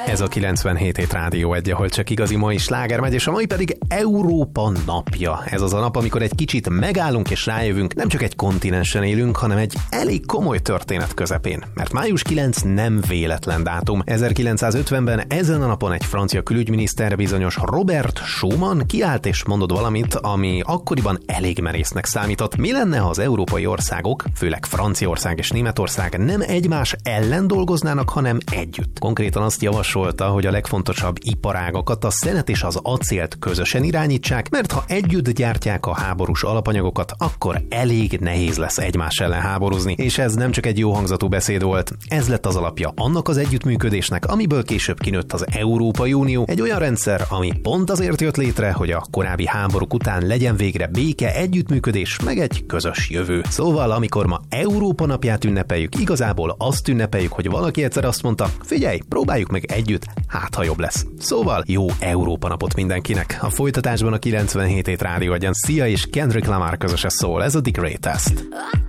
Ez a 97 Rádió 1, ahol csak igazi mai sláger megy, és a mai pedig Európa napja. Ez az a nap, amikor egy kicsit megállunk és rájövünk, nem csak egy kontinensen élünk, hanem egy elég komoly történet közepén. Mert május 9 nem véletlen dátum. 1950-ben ezen a napon egy francia külügyminiszter, bizonyos Robert Schuman kiállt és mondott valamit, ami akkoriban elég merésznek számított. Mi lenne, ha az európai országok, főleg Franciaország és Németország nem egymás ellen dolgoznának, hanem együtt? Konkrétan azt javasolta, hogy a legfontosabb iparágakat, a szenet és az acélt közösen irányítsák, mert ha együtt gyártják a háborús alapanyagokat, akkor elég nehéz lesz egymás ellen háborúzni. És ez nem csak egy jó hangzatú beszéd volt, ez lett az alapja annak az együttműködésnek, amiből később kinőtt az Európai Unió, egy olyan rendszer, ami pont azért jött létre, hogy a korábbi háborúk után legyen végre béke, együttműködés, meg egy közös jövő. Szóval, amikor ma Európa napját ünnepeljük, igazából azt ünnepeljük, hogy valaki egyszer azt mondta, figyelj, próbáljuk meg együtt, hát ha jobb lesz. Szóval jó Európa napot mindenkinek. A folytatásban a 97 Rádió 1-en Sia és Kendrick Lamar közösen szól, ez a The Greatest.